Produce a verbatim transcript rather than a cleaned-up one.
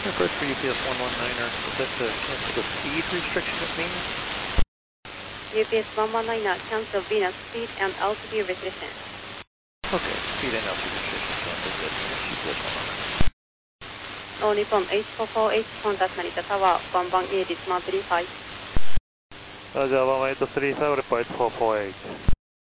Request for U P S one one niner, is that to cancel the speed restriction at Venus? U P S one one niner, cancel Venus speed and altitude restriction. Okay, speed and altitude restriction, cancel this U P S one one niner. All Nippon eight four four eight, contact Narita Tower, one one eight is one three five. Roger, one one eight three five, report four four eight.